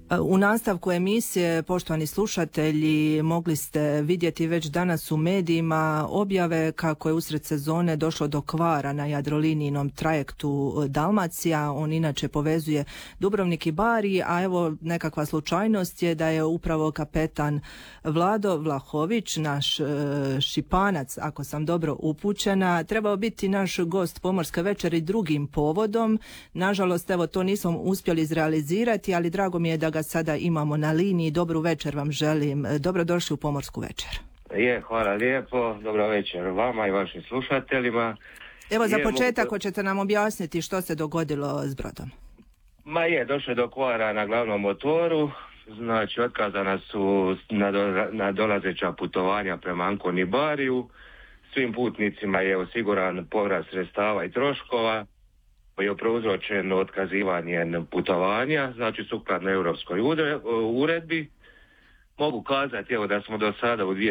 U nastavku emisije, poštovani slušatelji, mogli ste vidjeti već danas u medijima objave kako je usred sezone došlo do kvara na Jadrolinijnom trajektu Dalmacija. On inače povezuje Dubrovnik i Bari, a evo nekakva slučajnost je da je upravo kapetan Vlado Vlahović, naš Šipanac, ako sam dobro upućena, trebao biti naš gost Pomorske večeri drugim povodom. Nažalost, evo to nismo uspjeli izrealizirati, ali drago mi je da ga sada imamo na liniji. Dobru večer vam želim. Dobrodošli u Pomorsku večer. Hvala lijepo. Dobro večer vama i vašim slušateljima. Evo za početak hoćete nam objasniti što se dogodilo s brodom? Došlo je do kvara na glavnom motoru. Znači, otkazana su nadolazeća putovanja prema Anconi i Bariju. Svim putnicima je osiguran povrat sredstava i troškova koji je prouzročen otkazivanjem putovanja, znači sukladno europskoj uredbi. Mogu kazati da smo do sada u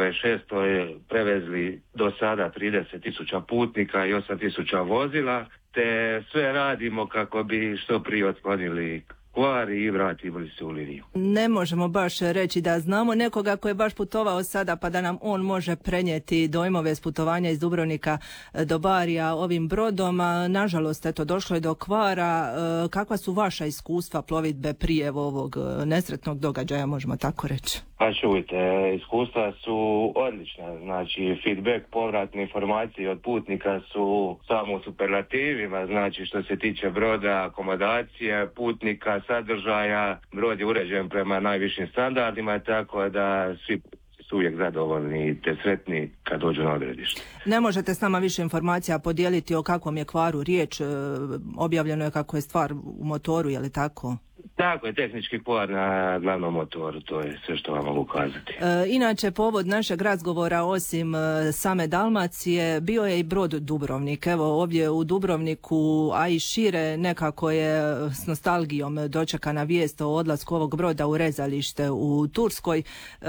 2026. prevezli do sada 30.000 putnika i 8.000 vozila, te sve radimo kako bi što prije otklonili kvar i vratili se u liniju. Ne možemo baš reći da znamo nekoga koji je baš putovao sada pa da nam on može prenijeti dojmove s putovanja iz Dubrovnika do Barija ovim brodom. Nažalost, došlo je do kvara. Kakva su vaša iskustva plovidbe prije ovog nesretnog događaja, možemo tako reći? Pa čujte, iskustva su odlična. Znači, feedback, povratne informacije od putnika su samo u superlativima. Znači, što se tiče broda, akomodacije, putnika, sadržaja, brod je uređen prema najvišim standardima, tako da svi su uvijek zadovoljni te sretni kad dođu na odredište. Ne možete s nama više informacija podijeliti o kakvom je kvaru riječ? Objavljeno je kako je stvar u motoru, je li tako? Tako je, tehnički kvar na glavnom motoru, to je sve što vam mogu kazati. Inače, povod našeg razgovora, osim same Dalmacije, bio je i brod Dubrovnik. Evo, ovdje u Dubrovniku, a i šire, nekako je s nostalgijom dočekana vijest o odlasku ovog broda u rezalište u Turskoj.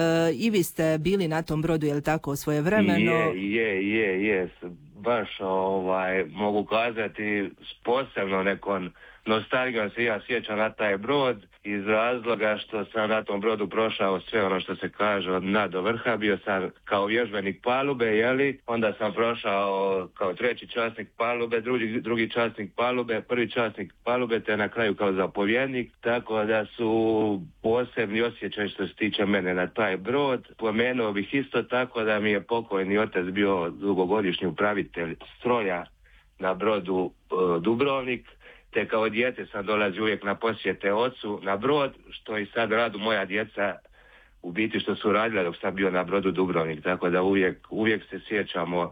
I vi ste bili na tom brodu, je li tako, svojevremeno? Je. Baš mogu kazati s posebno nekom nostalgijom se ja sjećam na taj brod iz razloga što sam na tom brodu prošao sve ono što se kaže od dna do vrha. Bio sam kao vježbenik palube, onda sam prošao kao treći časnik palube, drugi časnik palube, prvi časnik palube, te na kraju kao zapovjednik, tako da su posebni osjećaj što se tiče mene na taj brod. Pomenuo bih isto tako da mi je pokojni otac bio dugogodišnji upravitelj stroja na brodu Dubrovnik, te kao dijete sam dolazio uvijek na posjete ocu na brod, što i sad radu moja djeca u biti što su radila dok sam bio na brodu Dubrovnik, tako da uvijek se sjećamo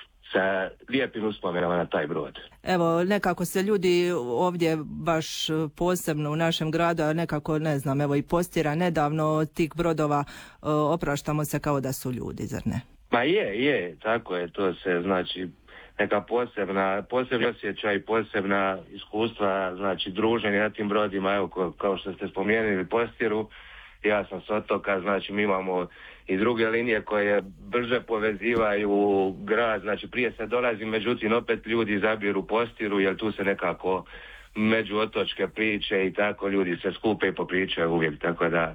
sa lijepim uspomenama na taj brod. Evo, nekako se ljudi ovdje baš posebno u našem gradu, nekako, ne znam, evo i Postira nedavno od tih brodova opraštamo se kao da su ljudi, zar ne? Ma je, tako je, to se znači neka posebni osjećaj, posebna iskustva, znači druženje na tim brodima, evo kao što ste spomenuli Postiru, ja sam s otoka, znači mi imamo i druge linije koje brže povezivaju grad, znači prije se dolazi, međutim opet ljudi izabiru Postiru jer tu se nekako među otočke priče i tako ljudi se skupe i popričaju uvijek, tako da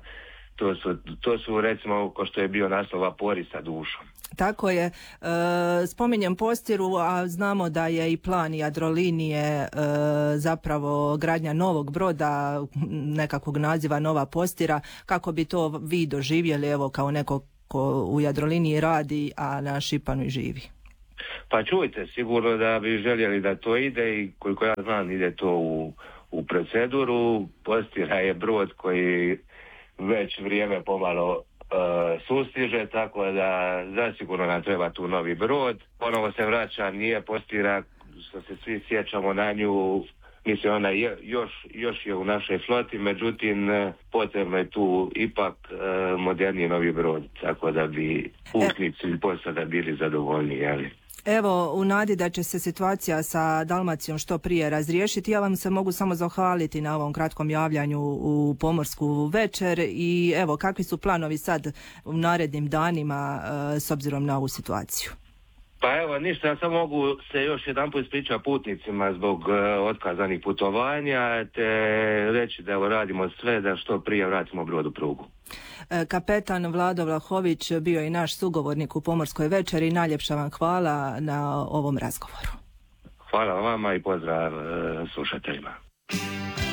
to su recimo ko što je bio naslova Pori sa dušom. Tako je. Spominjem Postiru, a znamo da je i plan Jadrolinije zapravo gradnja novog broda, nekakvog naziva Nova Postira. Kako bi to vi doživjeli, evo, kao neko ko u Jadroliniji radi, a na Šipanu i živi? Pa čujte, sigurno da bi željeli da to ide i koliko ja znam ide to u proceduru. Postira je brod koji već vrijeme pomalo sustiže, tako da zasigurno nam treba tu novi brod. Ponovo se vraća, nije Postira, što se svi sjećamo na nju, mislim ona još je u našoj floti, međutim potrebno je tu ipak moderniji novi brod, tako da bi putnici i posada bili zadovoljni, jeli? Evo, u nadi da će se situacija sa Dalmacijom što prije razriješiti, ja vam se mogu samo zahvaliti na ovom kratkom javljanju u Pomorsku večer i evo, kakvi su planovi sad u narednim danima s obzirom na ovu situaciju? Pa evo, ništa, ja samo mogu se još jedanput ispričati putnicima zbog otkazanih putovanja, te reći da evo radimo sve da što prije vratimo brod u prugu. Kapetan Vlado Vlahović bio je i naš sugovornik u Pomorskoj večeri. Najljepša vam hvala na ovom razgovoru. Hvala vama i pozdrav slušateljima.